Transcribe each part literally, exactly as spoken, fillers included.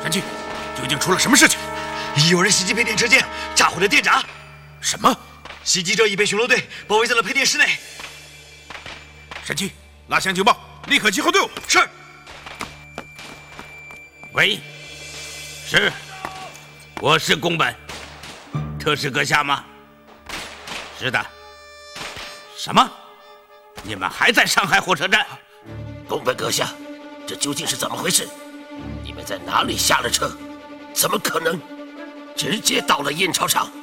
山区，究竟出了什么事情？ 有人袭击配电车间，炸毁了电闸。 什么？ 袭击者已被巡逻队包围在了配电室内。 山区，拉响警报，立刻集合队伍。 是。 喂，是，我是宫本，特使阁下吗？是的。什么？你们还在上海火车站？ 宫本阁下，这究竟是怎么回事？你们在哪里下了车？怎么可能直接到了印钞厂？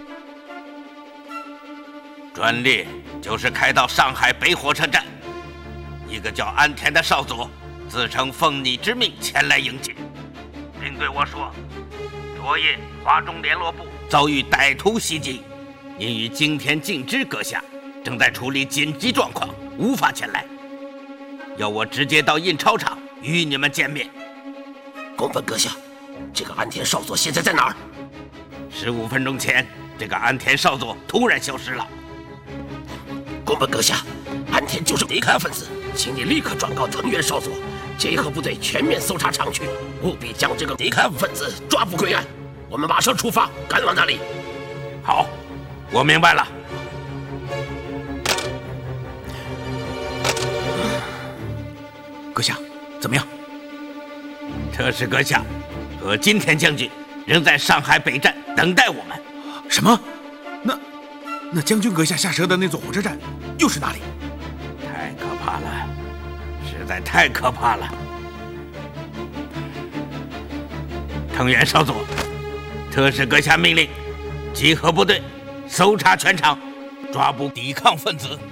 专列就是开到上海北火车站，一个叫安田的少佐自称奉你之命前来迎接，并对我说，昨夜华中联络部遭遇歹徒袭击，因与今天敬之阁下正在处理紧急状况，无法前来，要我直接到印钞厂与你们见面。 宫本阁下，这个安田少佐现在在哪儿？ 十五分钟前，这个安田少佐突然消失了。 宫本阁下，安田就是敌戡分子，请你立刻转告藤原少佐，结合部队全面搜查厂区，务必将这个敌戡分子抓捕归案。我们马上出发，赶往那里。 好，我明白了。 阁下，怎么样？ 特使阁下和金田将军仍在上海北站等待我们。 什么？那那将军阁下下车的那座火车站又是哪里？ 太可怕了，实在太可怕了。藤原少佐，特使阁下命令集合部队，搜查全场，抓捕抵抗分子。